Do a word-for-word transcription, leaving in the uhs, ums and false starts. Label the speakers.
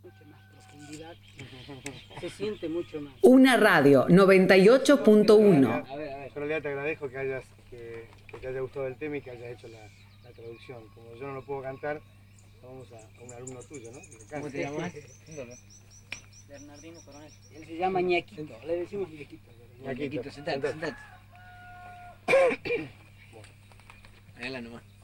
Speaker 1: mucha más profundidad, se siente mucho más.
Speaker 2: Una radio noventa y ocho punto uno.
Speaker 3: A ver, a ver. Yo en realidad te agradezco que, hayas, que, que te haya gustado el tema y que hayas hecho la, la traducción. Como yo no lo puedo cantar, vamos a, a un alumno tuyo, ¿no?
Speaker 1: ¿Cómo te llamas? Bernardino Coronel. Él se llama Ñaquito, le decimos Ñaquito.
Speaker 3: Ñaquito,
Speaker 1: sentate, sentate.
Speaker 3: Bueno.
Speaker 1: Hágala nomás.